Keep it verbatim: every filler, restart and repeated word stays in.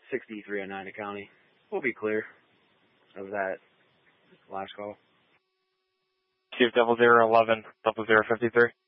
sixty-three oh nine to county. We'll be clear of that last call. Chief double zero eleven double zero fifty three.